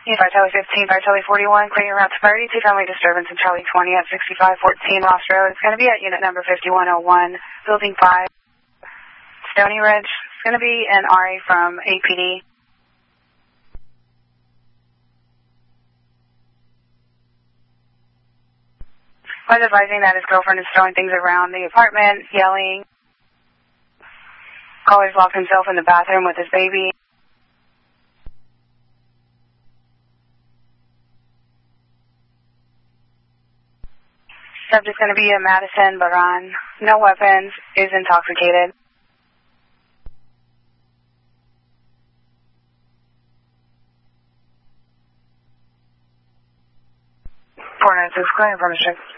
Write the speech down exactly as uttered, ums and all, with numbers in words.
Unified Charlie fifteen, Fire Charlie forty-one, clear your route to Priority two family disturbance in Charlie twenty at sixty-five fourteen Ross Road. It's going to be at unit number fifty-one oh one, building five, Stony Ridge. It's going to be an R A from A P D. I was advising that his girlfriend is throwing things around the apartment, yelling. Caller's locked himself in the bathroom with his baby. Subject's going to be a Madison Baran. No weapons, is intoxicated. four nine six, clear information.